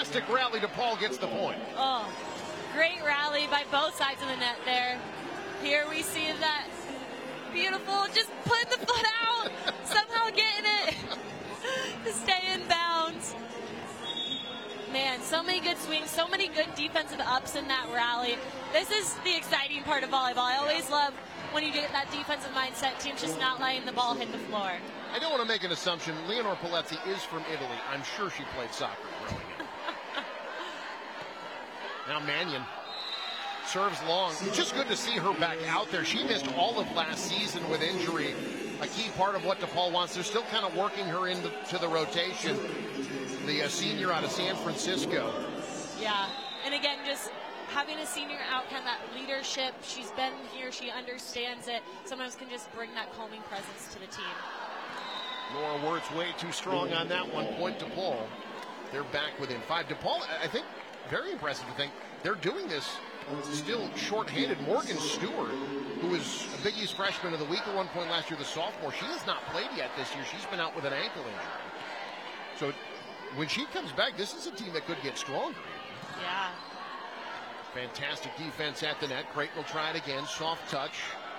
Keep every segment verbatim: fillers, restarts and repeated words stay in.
fantastic rally. DePaul gets the point. Oh, great rally by both sides of the net there. Here we see that beautiful, just putting the foot out, somehow getting it to stay in bounds. Man, so many good swings, so many good defensive ups in that rally. This is the exciting part of volleyball. I always love when you get that defensive mindset, teams just not letting the ball hit the floor. I don't want to make an assumption. Leonor Polezzi is from Italy. I'm sure she played soccer growing up. Now Mannion serves long. It's just good to see her back out there. She missed all of last season with injury. A key part of what DePaul wants. They're still kind of working her into to the rotation. The uh, senior out of San Francisco. Yeah, and again, just having a senior out, kind of that leadership. She's been here, she understands it. Sometimes can just bring that calming presence to the team. Laura Wirtz way too strong on that one. Point DePaul. They're back within five. DePaul, I think, very impressive to think they're doing this still short-handed. Morgan Stewart, who was a Big East freshman of the week at one point last year, the sophomore, she has not played yet this year. She's been out with an ankle injury. So when she comes back, this is a team that could get stronger. Yeah. Fantastic defense at the net. Creighton will try it again. Soft touch.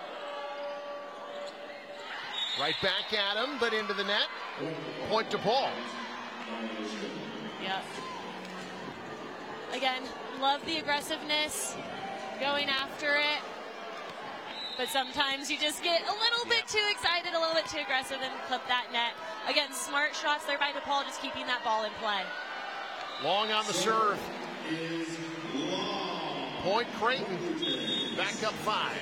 Right back at him, but into the net. Point DePaul. Yep. Again, love the aggressiveness, going after it. But sometimes you just get a little bit too excited, a little bit too aggressive, and clip that net. Again, smart shots there by DePaul, just keeping that ball in play. Long on the serve. Point Creighton. Back up five.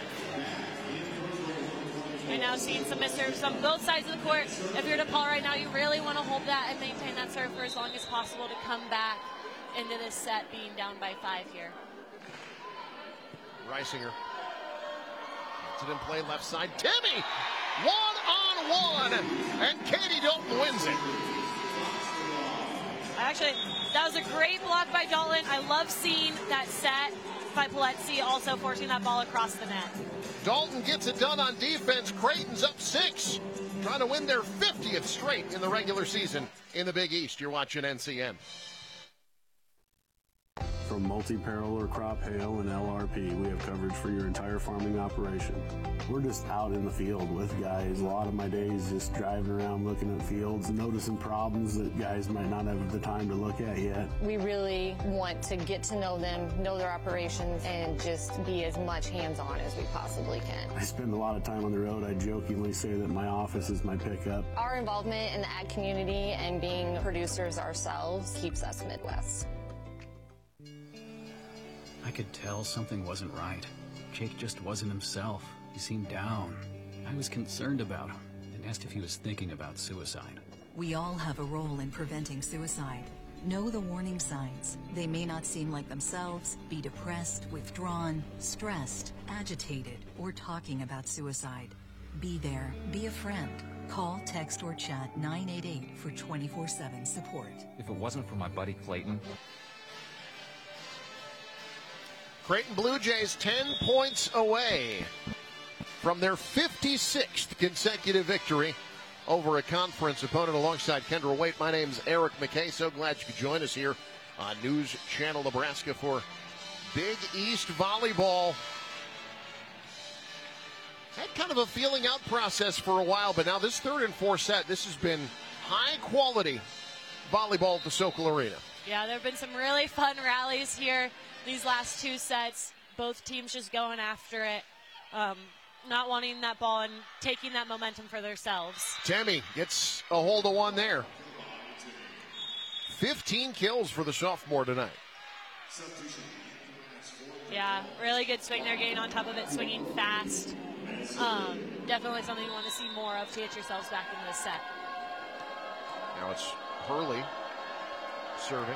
We're now seeing some misserves on both sides of the court. If you're DePaul right now, you really want to hold that and maintain that serve for as long as possible to come back into this set being down by five here. Reisinger. Gets it in play left side. Timmy! One on one! And Katie Dalton wins it. Actually, that was a great block by Dalton. I love seeing that set by Polezzi also forcing that ball across the net. Dalton gets it done on defense. Creighton's up six. Trying to win their fiftieth straight in the regular season in the Big East. You're watching N C M. From multi-peril or crop hail and L R P, we have coverage for your entire farming operation. We're just out in the field with guys. A lot of my days just driving around looking at fields and noticing problems that guys might not have the time to look at yet. We really want to get to know them, know their operations, and just be as much hands-on as we possibly can. I spend a lot of time on the road. I jokingly say that my office is my pickup. Our involvement in the ag community and being producers ourselves keeps us Midwest. I could tell something wasn't right. Jake just wasn't himself. He seemed down. I was concerned about him and asked if he was thinking about suicide. We all have a role in preventing suicide. Know the warning signs. They may not seem like themselves, be depressed, withdrawn, stressed, agitated, or talking about suicide. Be there. Be a friend. Call, text, or chat nine eight eight for twenty-four seven support. If it wasn't for my buddy Clayton... Creighton Blue Jays ten points away from their fifty-sixth consecutive victory over a conference opponent. Alongside Kendra Waite, my name's Eric McKay. So glad you could join us here on News Channel Nebraska for Big East Volleyball. Had kind of a feeling out process for a while, but now this third and fourth set, this has been high quality volleyball at the Sokol Arena. Yeah, there have been some really fun rallies here these last two sets. Both teams just going after it, um, not wanting that ball and taking that momentum for themselves. Tammy gets a hold of one there. fifteen kills for the sophomore tonight. Yeah, really good swing there, getting on top of it, swinging fast. Um, definitely something you want to see more of to get yourselves back into this set. Now it's Hurley serving.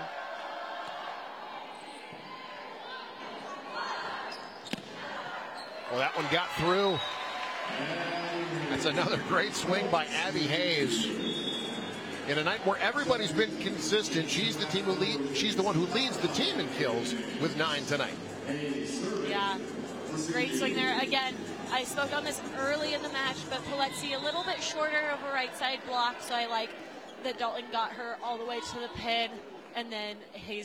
Well, that one got through. That's another great swing by Abby Hayes. In a night where everybody's been consistent, she's the team who lead. She's the one who leads the team in kills with nine tonight. Yeah, great swing there. Again, I spoke on this early in the match, but Polezzi a little bit shorter of a right side block, so I like that Dalton got her all the way to the pin, and then Hayes